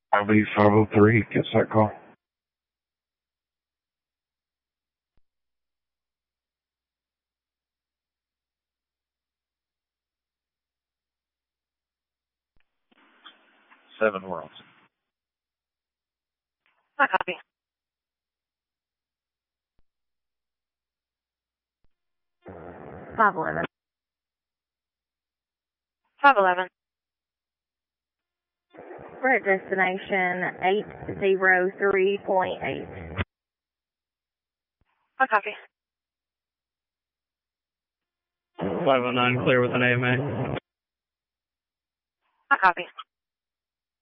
IB 503 gets that call. Seven Worlds. I copy. 511. 511. We're at destination 803.8. I copy. 509, clear with an AMA. I copy.